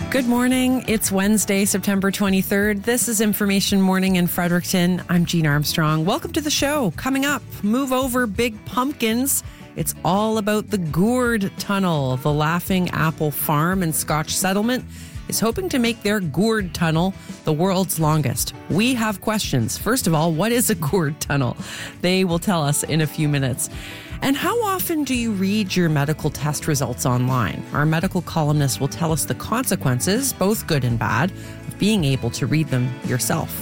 Good morning. It's Wednesday, September 23rd. This is Information Morning in Fredericton. I'm Jean Armstrong. Welcome to the show. Coming up, move over big pumpkins. It's all about the Gourd Tunnel. The Laughing Apple Farm and Scotch Settlement is hoping to make their Gourd Tunnel the world's longest. We have questions. First of all, what is a Gourd Tunnel? They will tell us in a few minutes. And how often do you read your medical test results online? Our medical columnist will tell us the consequences, both good and bad, of being able to read them yourself.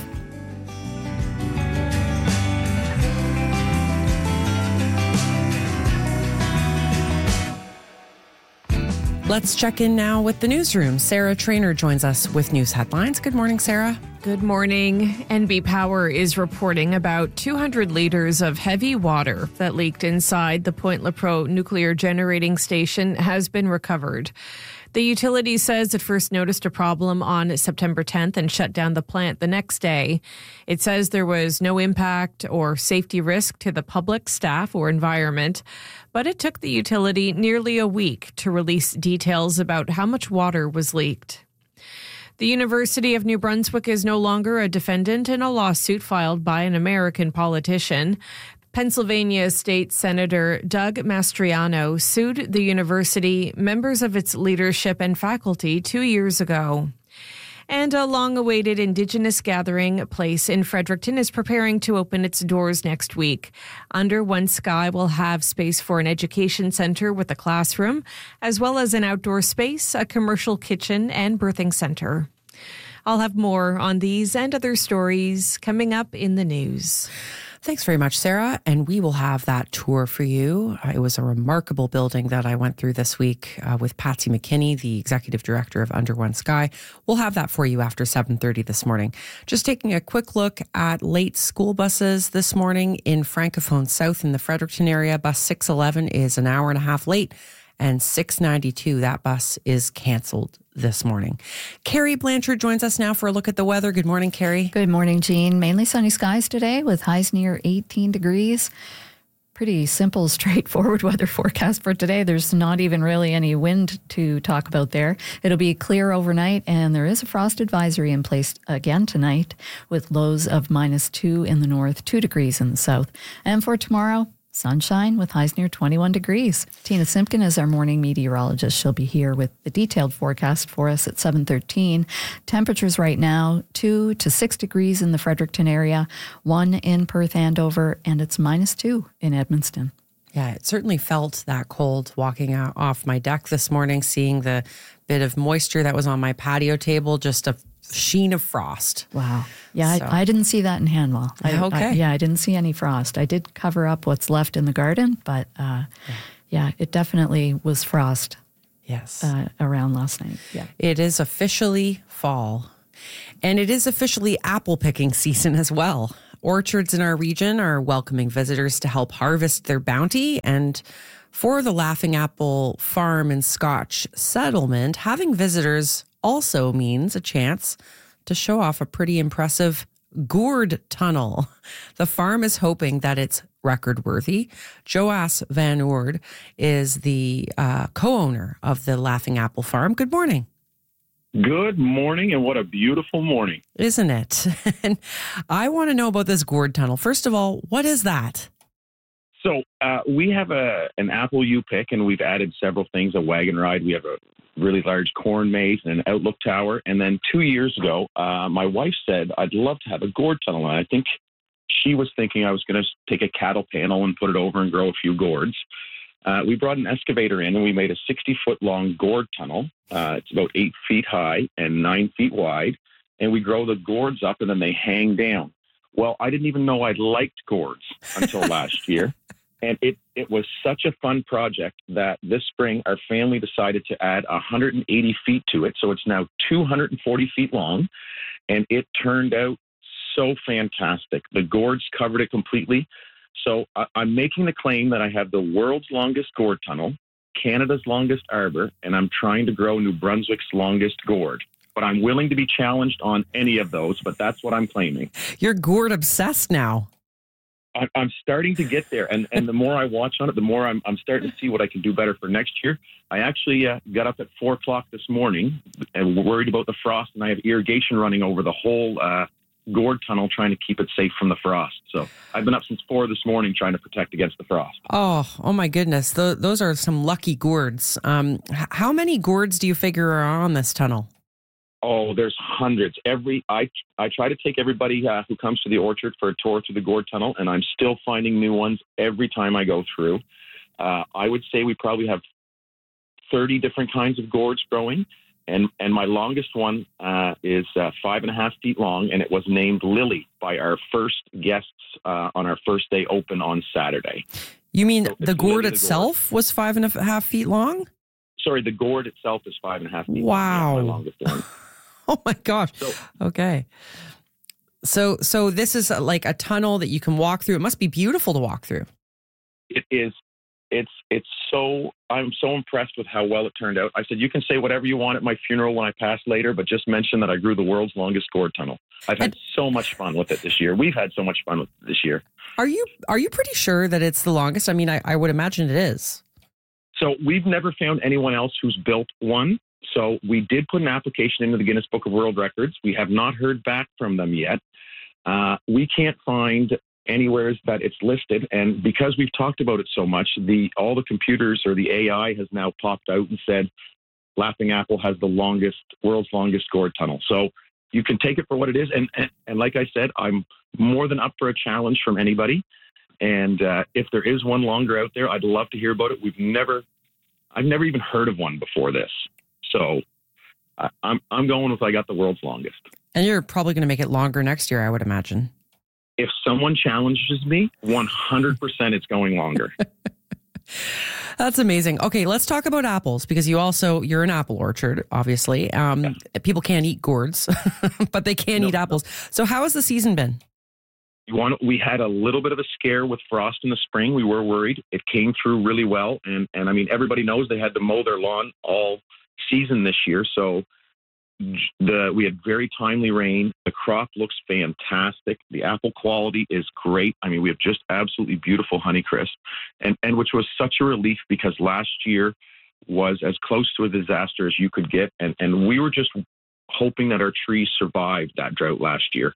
Let's check in now with the newsroom. Sarah Trainer joins us with news headlines. Good morning, Sarah. Good morning. NB Power is reporting about 200 liters of heavy water that leaked inside the Point Lepreau nuclear generating station has been recovered. The utility says it first noticed a problem on September 10th and shut down the plant the next day. It says there was no impact or safety risk to the public, staff, or environment, but it took the utility nearly a week to release details about how much water was leaked. The University of New Brunswick is no longer a defendant in a lawsuit filed by an American politician. Pennsylvania State Senator Doug Mastriano sued the university, members of its leadership, and faculty 2 years ago. And a long-awaited Indigenous gathering place in Fredericton is preparing to open its doors next week. Under One Sky will have space for an education center with a classroom, as well as an outdoor space, a commercial kitchen, and birthing center. I'll have more on these and other stories coming up in the news. Thanks very much, Sarah. And we will have that tour for you. It was a remarkable building that I went through this week with Patsy McKinney, the executive director of Under One Sky. We'll have that for you after 7:30 this morning. Just taking a quick look at late school buses this morning in Francophone South in the Fredericton area. Bus 611 is an hour and a half late, and 692, that bus is canceled this morning. Carrie Blanchard joins us now for a look at the weather. Good morning, Carrie. Good morning, Jean. Mainly sunny skies today with highs near 18 degrees. Pretty simple, straightforward weather forecast for today. There's not even really any wind to talk about there. It'll be clear overnight, and there is a frost advisory in place again tonight with lows of -2 in the north, 2 degrees in the south. And for tomorrow, sunshine with highs near 21 degrees. Tina Simpkin is our morning meteorologist. She'll be here with the detailed forecast for us at 7:13. Temperatures right now, 2 to 6 degrees in the Fredericton area, 1 in Perth Andover, and it's -2 in Edmundston. Yeah, it certainly felt that cold walking out off my deck this morning, seeing the bit of moisture that was on my patio table, just a sheen of frost. Wow. Yeah, I didn't see that in Hanwell. Okay. I didn't see any frost. I did cover up what's left in the garden, but it definitely was frost. Yes. Around last night. Yeah. It is officially fall, and it is officially apple picking season as well. Orchards in our region are welcoming visitors to help harvest their bounty, and for the Laughing Apple Farm and Scotch Settlement, having visitors also means a chance to show off a pretty impressive Gourd Tunnel. The farm is hoping that it's record-worthy. Joas Van Oord is the co-owner of the Laughing Apple Farm. Good morning. Good morning, and what a beautiful morning. Isn't it? And I want to know about this Gourd Tunnel. First of all, what is that? So we have an apple U-pick, and we've added several things, a wagon ride. We have a really large corn maze and an outlook tower. And then 2 years ago, my wife said, I'd love to have a gourd tunnel. And I think she was thinking I was going to take a cattle panel and put it over and grow a few gourds. We brought an excavator in, and we made a 60-foot long gourd tunnel. It's about 8 feet high and 9 feet wide. And we grow the gourds up, and then they hang down. Well, I didn't even know I liked gourds until last year. And it was such a fun project that this spring our family decided to add 180 feet to it. So it's now 240 feet long, and it turned out so fantastic. The gourds covered it completely. So I'm making the claim that I have the world's longest gourd tunnel, Canada's longest arbor, and I'm trying to grow New Brunswick's longest gourd. But I'm willing to be challenged on any of those, but that's what I'm claiming. You're gourd obsessed now. I'm starting to get there, and the more I watch on it, the more I'm starting to see what I can do better for next year. I actually got up at 4:00 this morning and worried about the frost, and I have irrigation running over the whole gourd tunnel, trying to keep it safe from the frost. So I've been up since 4 this morning trying to protect against the frost. Oh my goodness. Those are some lucky gourds. How many gourds do you figure are on this tunnel? Oh, there's hundreds. I try to take everybody who comes to the orchard for a tour through the gourd tunnel, and I'm still finding new ones every time I go through. I would say we probably have 30 different kinds of gourds growing, and my longest one is 5.5 feet long, and it was named Lily by our first guests on our first day open on Saturday. You mean So the it's gourd Lily the itself was 5.5 feet long? Sorry, the gourd itself is 5.5 feet Wow. long. Yeah, my longest one. Oh my gosh. So- Okay. So this is like a tunnel that you can walk through. It must be beautiful to walk through. It is. It's so. I'm so impressed with how well it turned out. I said, you can say whatever you want at my funeral when I pass later, but just mention that I grew the world's longest gourd tunnel. I've had so much fun with it this year. We've had so much fun with it this year. Are you pretty sure that it's the longest? I mean, I would imagine it is. So we've never found anyone else who's built one. So we did put an application into the Guinness Book of World Records. We have not heard back from them yet. We can't find anywhere that it's listed. And because we've talked about it so much, all the computers or the AI has now popped out and said Laughing Apple has the world's longest gourd tunnel. So you can take it for what it is. And like I said, I'm more than up for a challenge from anybody. And if there is one longer out there, I'd love to hear about it. I've never even heard of one before this. So I'm going with I got the world's longest. And you're probably going to make it longer next year, I would imagine. If someone challenges me, 100% it's going longer. That's amazing. Okay, let's talk about apples because you're an apple orchard, obviously. People can't eat gourds, but they can eat apples. So how has the season been? We had a little bit of a scare with frost in the spring. We were worried. It came through really well. And I mean, everybody knows they had to mow their lawn all season this year. So we had very timely rain. The crop looks fantastic. The apple quality is great. I mean, we have just absolutely beautiful Honeycrisp, and which was such a relief because last year was as close to a disaster as you could get. And we were just hoping that our trees survived that drought last year.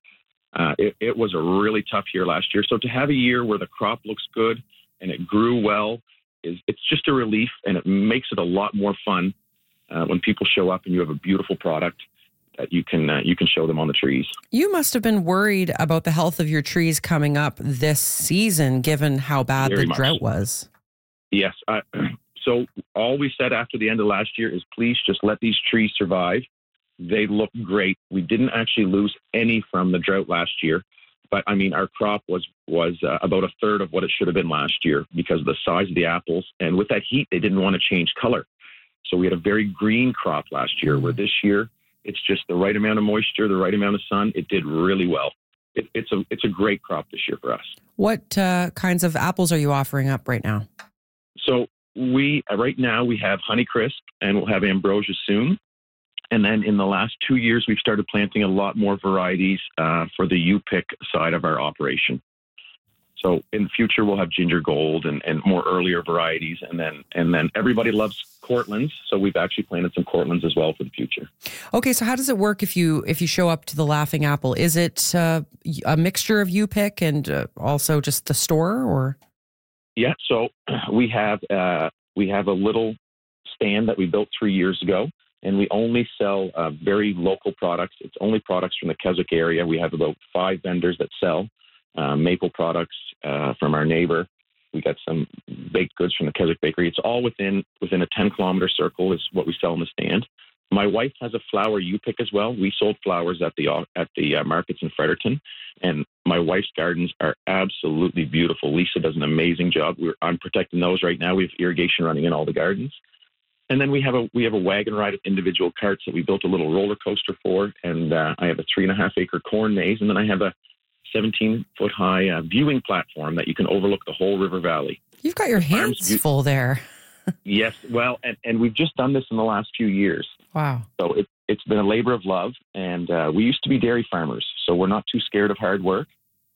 It was a really tough year last year. So to have a year where the crop looks good and it grew well, it's just a relief, and it makes it a lot more fun when people show up and you have a beautiful product that you can show them on the trees. You must have been worried about the health of your trees coming up this season, given how bad the drought was. Yes. So all we said after the end of last year is please just let these trees survive. They look great. We didn't actually lose any from the drought last year. But, I mean, our crop was about a third of what it should have been last year because of the size of the apples. And with that heat, they didn't want to change color. So we had a very green crop last year, where this year it's just the right amount of moisture, the right amount of sun. It did really well. It's a great crop this year for us. What kinds of apples are you offering up right now? So right now we have Honeycrisp and we'll have Ambrosia soon. And then in the last 2 years, we've started planting a lot more varieties for the U-pick side of our operation. So in the future, we'll have Ginger Gold and more earlier varieties. And then everybody loves Cortlands. So we've actually planted some Cortlands as well for the future. Okay, so how does it work if you show up to the Laughing Apple? Is it a mixture of U-pick and also just the store, or? Yeah, so we have a little stand that we built 3 years ago. And we only sell very local products. It's only products from the Keswick area. We have about 5 vendors that sell maple products from our neighbor. We got some baked goods from the Keswick Bakery. It's all within a 10-kilometer circle is what we sell in the stand. My wife has a flower U-pick as well. We sold flowers at the markets in Fredericton, and my wife's gardens are absolutely beautiful. Lisa does an amazing job. I'm protecting those right now. We have irrigation running in all the gardens. And then we have a wagon ride of individual carts that we built a little roller coaster for, and I have a 3.5-acre corn maze, and then I have a 17-foot high viewing platform that you can overlook the whole river valley. You've got your hands full there. Yes, well, and we've just done this in the last few years. Wow! So it's been a labor of love, and we used to be dairy farmers, so we're not too scared of hard work.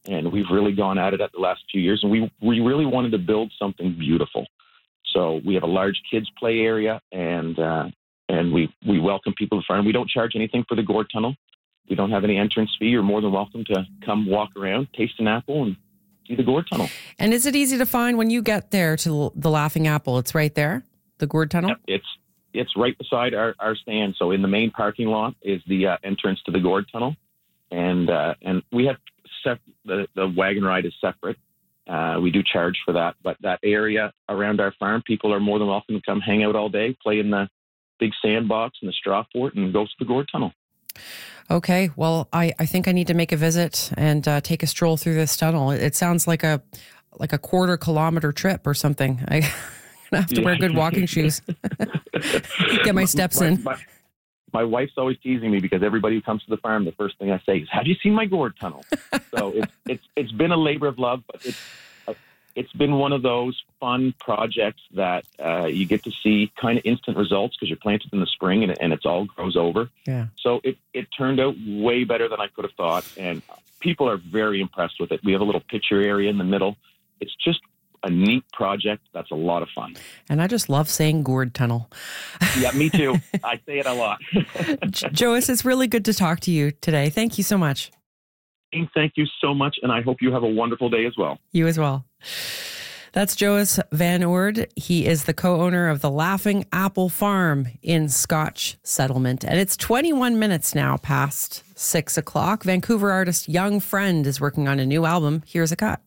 and we've really gone at it the last few years. And we really wanted to build something beautiful. So we have a large kids play area, and we welcome people to the farm. We don't charge anything for the gourd tunnel. We don't have any entrance fee. You're more than welcome to come walk around, taste an apple, and see the gourd tunnel. And is it easy to find when you get there to the Laughing Apple? It's right there, the gourd tunnel? It's right beside our stand. So in the main parking lot is the entrance to the gourd tunnel. And we have the wagon ride is separate. We do charge for that. But that area around our farm, people are more than welcome to come hang out all day, play in the big sandbox and the straw fort, and go to the gourd tunnel. Okay. Well, I think I need to make a visit and take a stroll through this tunnel. It sounds like a quarter-kilometer trip or something. I'm going to have to wear good walking shoes. Get my steps in. My wife's always teasing me because everybody who comes to the farm, the first thing I say is, "Have you seen my gourd tunnel?" So it's been a labor of love, but it's been one of those fun projects that you get to see kind of instant results because you're planted in the spring and it's all grows over. Yeah. So it turned out way better than I could have thought, and people are very impressed with it. We have a little picture area in the middle. It's just a neat project that's a lot of fun. And I just love saying gourd tunnel. Yeah, me too. I say it a lot. Joas, it's really good to talk to you today. Thank you so much. Thank you so much, and I hope you have a wonderful day as well. You as well. That's Joas Van Oord. He is the co-owner of the Laughing Apple Farm in Scotch Settlement. And it's 21 minutes now past 6 o'clock. Vancouver artist Young Friend is working on a new album. Here's a cut.